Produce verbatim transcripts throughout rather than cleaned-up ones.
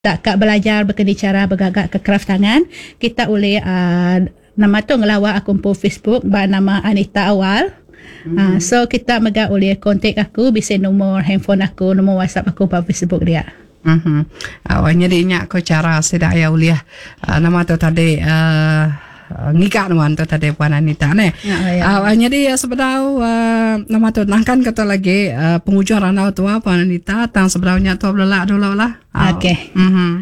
tak kak belajar berkini cara bergagak ke craft tangan, kita boleh uh, nama tu ngelawak akun po Facebook bernama Anita Awal. Mm-hmm. Uh, so kita mega boleh kontak aku, bisa nombor handphone aku, nombor WhatsApp aku pada Facebook dia. Mhm. Awalnya dia ingat ko cara sedak ya uliah uh, nama tu tadi uh, ngikak nuan tu tadi Puan Anita ne. Awalnya dia sebenarnya uh, nama tu nangkan kata lagi uh, penghujung ranau tu Puan Anita tang sebenarnya tu belak dulu lah. Okey. Mhm.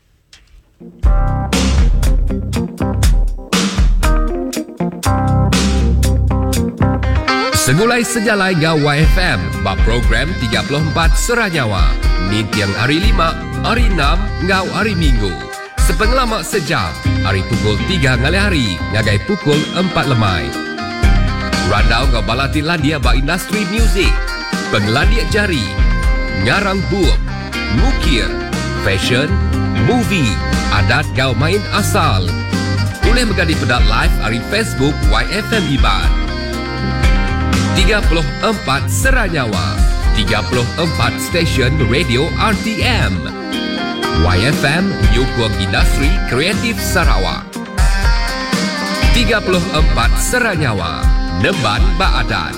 Segulai sejalai ngau Y F M ba program tiga puluh empat Seranyawa. Ni tiang hari lima, hari enam, ngau hari Minggu. Sepengelama sejam, hari pukul tiga ngali hari, ngagai pukul empat lemai. Randau ngau balati landia ba industri muzik, penglandia jari, ngarang buuk, ngukir, fashion, movie, adat ngau main asal. Boleh megadi pedat live hari Facebook Y F M Iban. tiga puluh empat Seranyawa, tiga puluh empat stesen radio R T M. Y F M menyokong industri kreatif Sarawak. tiga puluh empat Seranyawa, Nemban Baadan.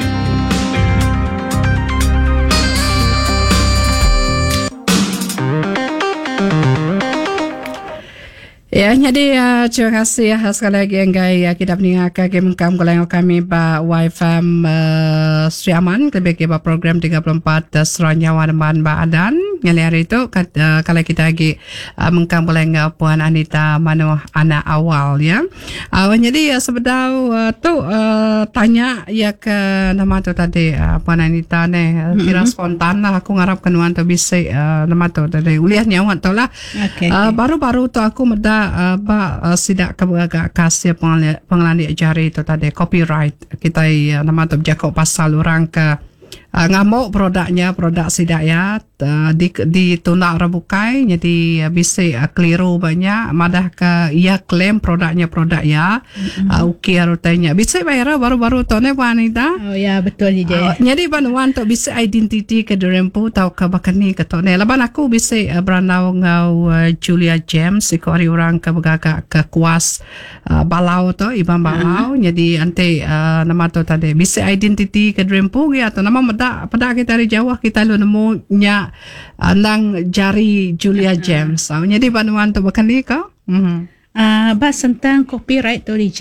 Ya, jadi uh, terima kasih ya sekali lagi yang gaya kita meninggalkan game kam golongan kami ba Y F M uh, Sri Aman lebih ke ba program tiga puluh empat uh, Seranyawa Nemban Baadan. Yang hari itu kat, uh, kalau kita lagi uh, mengkam golongan Puan Anita Manu anak awal ya. Uh, jadi ya sebenarnya uh, tu uh, tanya ya ke nama tu tadi uh, Puan Anita ne uh, kira mm-hmm. spontan lah aku ngarap kenuan tu bisa uh, nama tu tadi uliah nyawa tu lah. Okay, uh, okay. Baru-baru tu aku meda Uh, ba uh, sidak keberagak kasih pengelandik jari itu tadi copyright kita uh, nama tu bercakap pasal orang ke uh, ngamuk produknya produk sidak ya uh, di ditunak rebukai jadi uh, bisa uh, keliru banyak madah ke ia klaim produknya produk ya mm-hmm. uh, ukir rutanya bisa bayar baru-baru tu ne wanita oh ya betul je uh, jadi banuan tu bisa identiti ke derempu tau ke bakani ke tu ne laban aku bisa uh, beranau ngau uh, Julia James iko hari orang ke bergagak ke kuas uh, balau tu iban balau uh-huh. jadi ante uh, nama tu tadi bisa identiti ke derempu ya tu nama meda pada kita dari Jawa kita lu nemu nya uh, nang jari Julia uh-huh. James uh, jadi banuan tu bakani kau mhm uh, bas tentang copyright tu D J.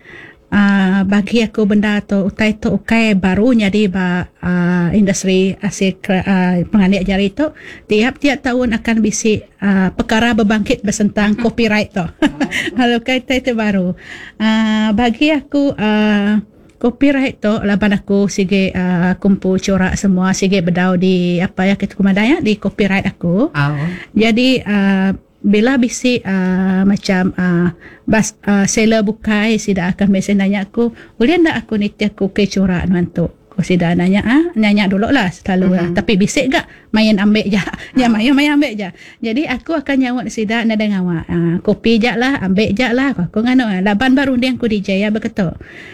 Uh, bagi aku benda tu utai tu ukai baru jadi ba uh, industri asyik uh, pengandik jari tu tiap-tiap tahun akan bisi uh, perkara berbangkit tentang copyright tu. Kalau kata itu baru uh, bagi aku uh, copyright tu laban aku sige uh, kumpul corak semua sige berdau di apa ya kita kumadaya di copyright aku. Oh. Jadi uh, bila bisi uh, macam uh, bas uh, seller bukai sida akan mesej nanya aku boleh ndak aku niti aku ke corak nantu aku sida nanya ah nanya dulu lah selalu mm-hmm. lah. Tapi bisik gak main ambil je ya main main ambil je jadi aku akan nyawat sida nada ngawak uh, kopi je lah ambil je lah aku ngano laban baru dia aku D J ya begitu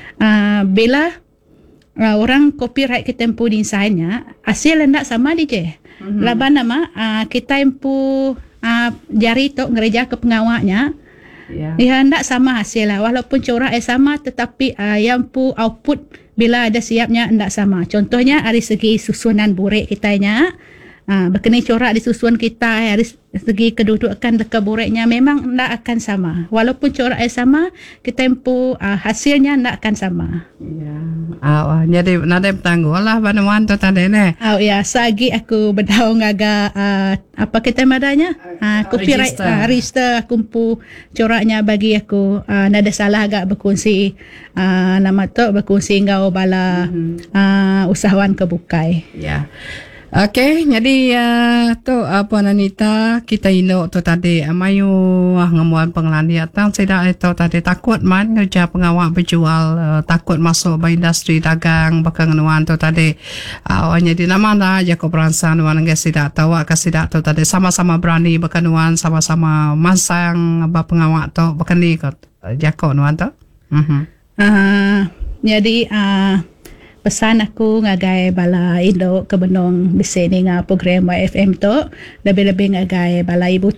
uh, bila uh, orang copyright kita empu desainnya hasil ndak sama D J mm-hmm. laban nama uh, kita empu Uh, jari tu ngereja ke pengawaknya yeah. Ya tak sama hasil lah walaupun corak eh sama tetapi uh, yang pu output bila ada siapnya tak sama. Contohnya dari segi susunan burik kitanya uh, berkenai corak di susunan kita dari segi kedudukan dekat bureknya memang tak akan sama walaupun corak eh sama kita empu uh, hasilnya tak akan sama ya yeah. oh, jadi nada bertanggung lah banuan tu tadi ne oh ya sagi aku berdaung agak uh, apa kita madanya uh, copyright register, uh, register kumpu coraknya bagi aku uh, nada salah agak berkongsi uh, nama tu berkongsi ngau bala mm-hmm. uh, usahawan kebukai ya yeah. Okey, jadi uh, tu uh, Puan Anita kita ino tu tadi uh, mayu uh, ngamuan pengelandia tang seda itu tadi takut man kerja pengawak berjual uh, takut masuk ba industri dagang bakang nuan tu tadi uh, jadi nama dah jago peransang nuan nge seda tahu ka seda tu tadi sama-sama berani bakang nuan sama-sama masang ba pengawak tu bakang ni kot uh, jago nuan tu. Mhm. Uh, jadi uh, pesan aku ngagai bala Indo kebenong bisi ni nga program Y F M tu lebih-lebih ngagai bala ibu